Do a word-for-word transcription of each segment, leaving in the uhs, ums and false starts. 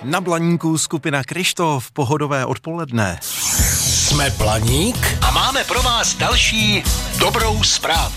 Na Blaníku skupina Kryštof, pohodové odpoledne. Jsme Blaník a máme pro vás další dobrou zprávu.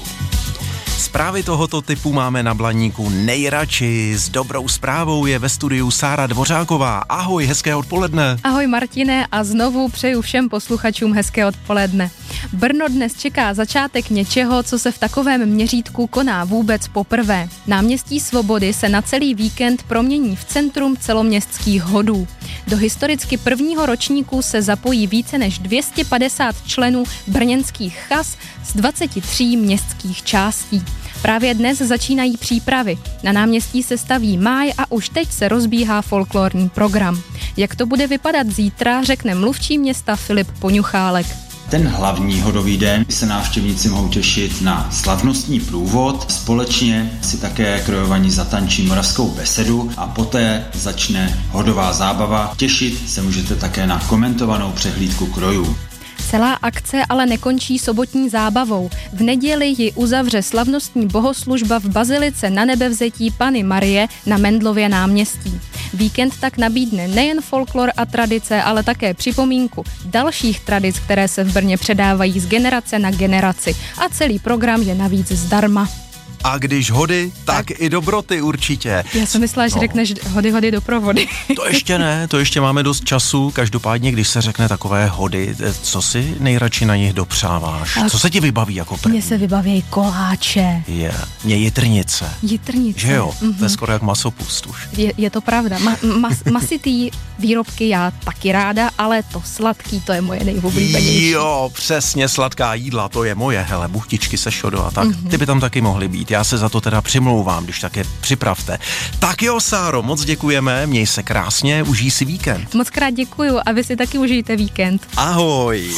Zprávy tohoto typu máme na Blaníku nejradši. S dobrou zprávou je ve studiu Sára Dvořáková. Ahoj, hezké odpoledne. Ahoj Martine a znovu přeju všem posluchačům hezké odpoledne. Brno dnes čeká začátek něčeho, co se v takovém měřítku koná vůbec poprvé. Náměstí Svobody se na celý víkend promění v centrum celoměstských hodů. Do historicky prvního ročníku se zapojí více než dvě stě padesát členů brněnských chas z dvaceti tří městských částí. Právě dnes začínají přípravy. Na náměstí se staví máj a už teď se rozbíhá folklorní program. Jak to bude vypadat zítra, řekne mluvčí města Filip Poňuchálek. Ten hlavní hodový den se návštěvníci mohou těšit na slavnostní průvod, společně si také krojovaní zatančí moravskou besedu a poté začne hodová zábava. Těšit se můžete také na komentovanou přehlídku krojů. Celá akce ale nekončí sobotní zábavou. V neděli ji uzavře slavnostní bohoslužba v bazilice Nanebevzetí Panny Marie na Mendlově náměstí. Víkend tak nabídne nejen folklor a tradice, ale také připomínku dalších tradic, které se v Brně předávají z generace na generaci. A celý program je navíc zdarma. A když hody, tak, tak i dobroty určitě. Já jsem myslela, že no. řekneš hody, hody do provody. To ještě ne, to ještě máme dost času. Každopádně, když se řekne takové hody, co si nejradši na nich dopřáváš? Co se ti vybaví jako první? Mně se vybaví koláče. Je, mě jitrnice. Jitrnice. Že jo, mm-hmm. to je skoro jak masopust už. Je, je to pravda. Ma, mas, masitý výrobky já taky ráda, ale to sladký, to je moje nejoblíbenější. Jo, přesně, sladká jídla, to je moje, hele, buchtičky se šodo a tak. Mm-hmm. Ty by tam taky mohly být. Já se za to teda přimlouvám, když tak je připravte. Tak jo, Sáro, moc děkujeme, měj se krásně, užij si víkend. Moc krát děkuju a vy si taky užijte víkend. Ahoj.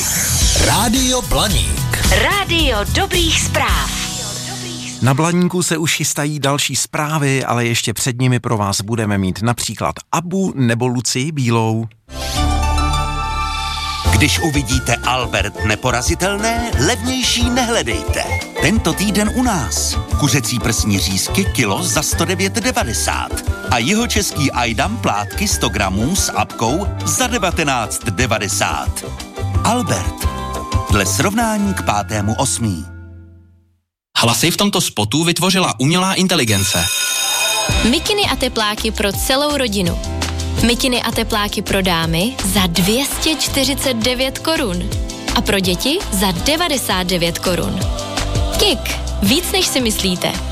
Rádio Blaník. Rádio dobrých zpráv. Na Blaníku se už chystají další zprávy, ale ještě před nimi pro vás budeme mít například Abu nebo Lucii Bílou. Když uvidíte Albert neporazitelné, levnější nehledejte. Tento týden u nás. Kuřecí prsní řízky kilo za sto devět devadesát a jihočeský Ajdam plátky sto gramů s apkou za devatenáct devadesát. Albert. Dle srovnání k pátému osmí. Hlasy v tomto spotu vytvořila umělá inteligence. Mikiny a tepláky pro celou rodinu. Mikiny a tepláky pro dámy za dvě stě čtyřicet devět korun a pro děti za devadesát devět korun. Kik, víc než si myslíte.